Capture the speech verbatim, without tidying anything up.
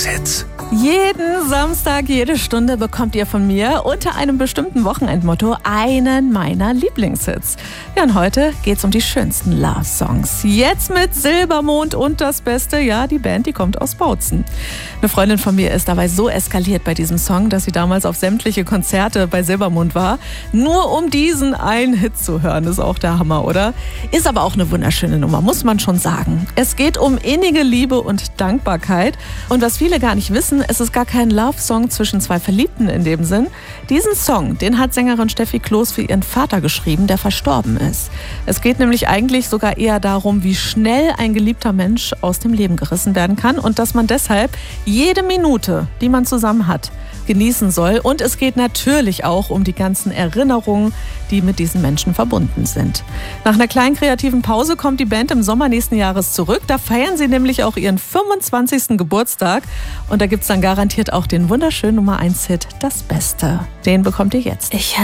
Lieblingshits. Jeden Samstag, jede Stunde bekommt ihr von mir unter einem bestimmten Wochenendmotto einen meiner Lieblingshits. Ja, und heute geht's um die schönsten Love-Songs. Jetzt mit Silbermond und das Beste, ja, die Band, die kommt aus Bautzen. Eine Freundin von mir ist dabei so eskaliert bei diesem Song, dass sie damals auf sämtliche Konzerte bei Silbermond war, nur um diesen einen Hit zu hören. Ist auch der Hammer, oder? Ist aber auch eine wunderschöne Nummer, muss man schon sagen. Es geht um innige Liebe und Dankbarkeit. Und was viele gar nicht wissen, es ist gar kein Love-Song zwischen zwei Verliebten in dem Sinn. Diesen Song, den hat Sängerin Steffi Kloß für ihren Vater geschrieben, der verstorben ist. Es geht nämlich eigentlich sogar eher darum, wie schnell ein geliebter Mensch aus dem Leben gerissen werden kann und dass man deshalb jede Minute, die man zusammen hat, genießen soll. Und es geht natürlich auch um die ganzen Erinnerungen, die mit diesen Menschen verbunden sind. Nach einer kleinen kreativen Pause kommt die Band im Sommer nächsten Jahres zurück. Da feiern sie nämlich auch ihren fünfundzwanzigsten Geburtstag. Und da gibt es dann garantiert auch den wunderschönen Nummer eins Hit, Das Beste. Den bekommt ihr jetzt. Ich